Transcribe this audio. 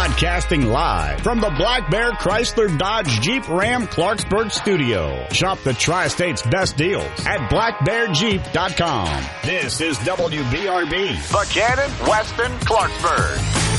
Broadcasting live from the Black Bear Chrysler Dodge Jeep Ram Clarksburg studio. Shop the Tri-State's best deals at blackbearjeep.com. This is WBRB, Buchanan, Weston, Clarksburg.